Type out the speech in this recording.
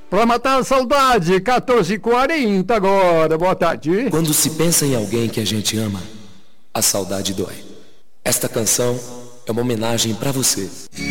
Pra matar a saudade, 14h40 agora, boa tarde. Quando se pensa em alguém que a gente ama, a saudade dói. Esta canção é uma homenagem pra você.